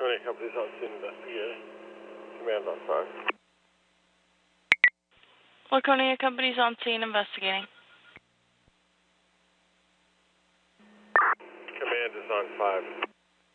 Marconi Company's on scene investigating. Command on 5. Marconi Company's on scene investigating. Command is on 5.